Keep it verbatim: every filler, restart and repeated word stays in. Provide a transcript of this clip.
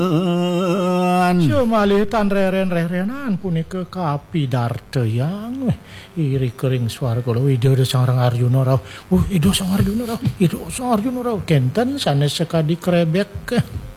malih tan reren-rerenan punika kapidarteyang iri kering swarga lho Ida Sang Arjuna raw. Uh Ida Sang Arjuna raw. Ida Sang Arjuna raw kenten sanes sekadi krebek.